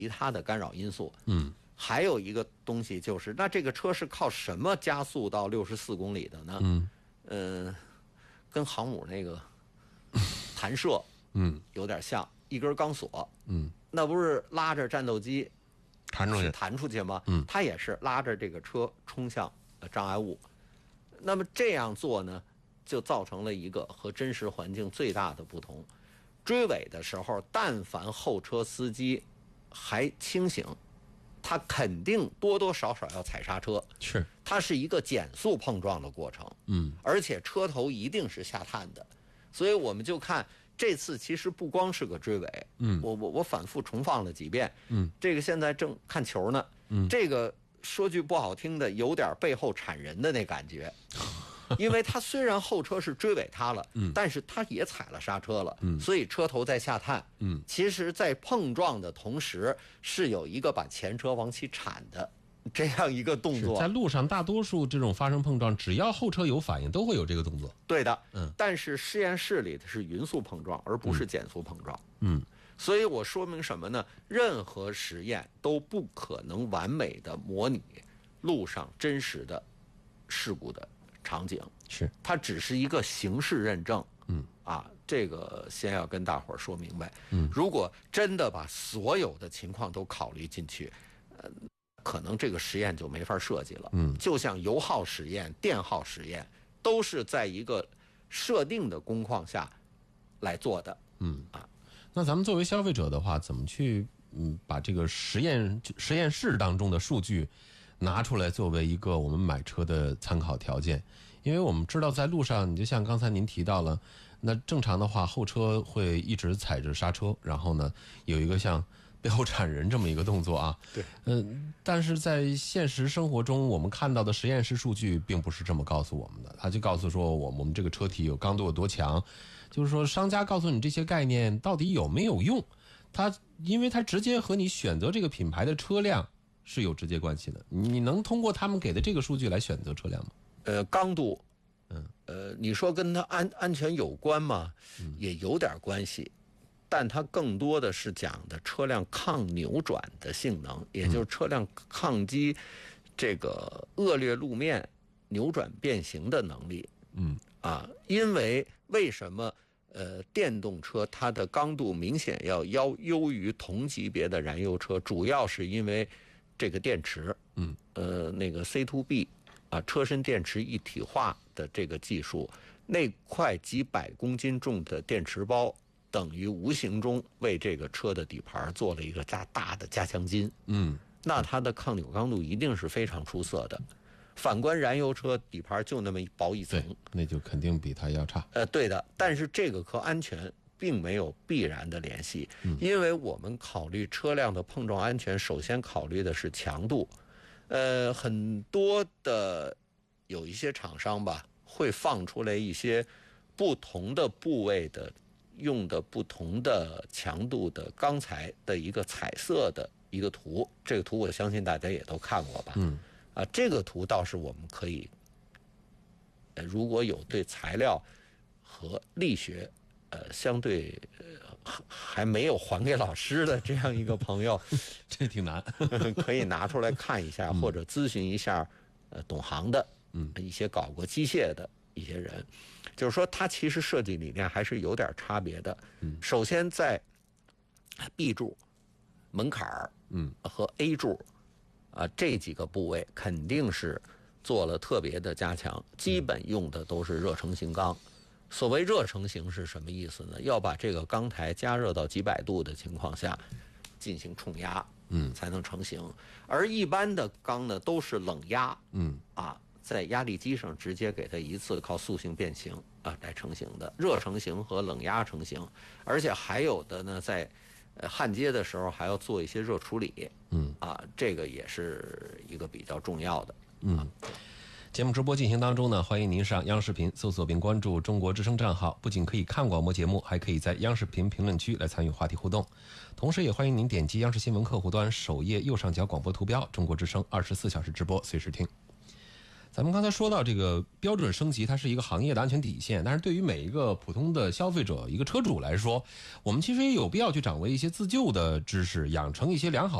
其他的干扰因素。还有一个东西就是，那这个车是靠什么加速到64公里的呢？跟航母那个弹射，有点像，一根钢索，那不是拉着战斗机弹出去吗？它也是拉着这个车冲向障碍物。那么这样做呢，就造成了一个和真实环境最大的不同。追尾的时候，但凡后车司机还清醒，他肯定多多少少要踩刹车， 是， 它是一个减速碰撞的过程，而且车头一定是下探的，所以我们就看这次其实不光是个追尾，我反复重放了几遍，这个现在正看球呢，这个说句不好听的，有点背后铲人的那感觉。因为他虽然后车是追尾他了，但是他也踩了刹车了，所以车头在下探。其实在碰撞的同时，是有一个把前车往起铲的这样一个动作。 在路上大多数这种发生碰撞，只要后车有反应，都会有这个动作。 对的，但是实验室里的是匀速碰撞，而不是减速碰撞。所以我说明什么呢？任何实验都不可能完美的模拟路上真实的事故的场景， 是它只是一个形式认证。这个先要跟大伙儿说明白。如果真的把所有的情况都考虑进去，可能这个实验就没法设计了。就像油耗实验、电耗实验，都是在一个设定的工况下来做的。 那咱们作为消费者的话，怎么去把这个实验室当中的数据拿出来作为一个我们买车的参考条件？因为我们知道在路上，你就像刚才您提到了，那正常的话后车会一直踩着刹车，然后呢有一个像背后铲人这么一个动作啊。 对。 但是在现实生活中，我们看到的实验室数据并不是这么告诉我们的，他就告诉说我们这个车体有刚度有多强，就是说商家告诉你这些概念到底有没有用，因为它直接和你选择这个品牌的车辆是有直接关系的。你能通过他们给的这个数据来选择车辆吗？ 刚度，你说跟它安全有关吗？也有点关系，但它更多的是讲的车辆抗扭转的性能，也就是车辆抗击这个恶劣路面扭转变形的能力。因为什么电动车它的刚度明显要优于同级别的燃油车，主要是因为这个电池，那个 C2B。车身电池一体化的这个技术，那块几百公斤重的电池包，等于无形中为这个车的底盘做了一个大的加强筋。那它的抗扭刚度一定是非常出色的。反观燃油车底盘就那么薄一层， 那就肯定比它要差。 对的，但是这个和安全并没有必然的联系，因为我们考虑车辆的碰撞安全，首先考虑的是强度。很多的有一些厂商吧，会放出来一些不同的部位的用的不同的强度的钢材的一个彩色的一个图，这个图我相信大家也都看过吧。这个图倒是我们可以，如果有对材料和力学相对还没有还给老师的这样一个朋友， 这挺难， 可以拿出来看一下，或者咨询一下懂行的一些搞过机械的一些人。就是说它其实设计理念还是有点差别的。首先在 B 柱、门槛和 A 柱这几个部位肯定是做了特别的加强，基本用的都是热成型钢。所谓热成型是什么意思呢？要把这个钢台加热到几百度的情况下进行冲压，才能成型。而一般的钢呢都是冷压，在压力机上直接给它一次靠塑性变形来成型的。热成型和冷压成型，而且还有的呢在焊接的时候还要做一些热处理，这个也是一个比较重要的。 节目直播进行当中呢，欢迎您上央视频搜索并关注中国之声账号，不仅可以看广播节目，还可以在央视频评论区来参与话题互动。同时也欢迎您点击央视新闻客户端首页右上角广播图标，中国之声24小时直播随时听。 咱们刚才说到这个标准升级，它是一个行业的安全底线，但是对于每一个普通的消费者、一个车主来说，我们其实也有必要去掌握一些自救的知识，养成一些良好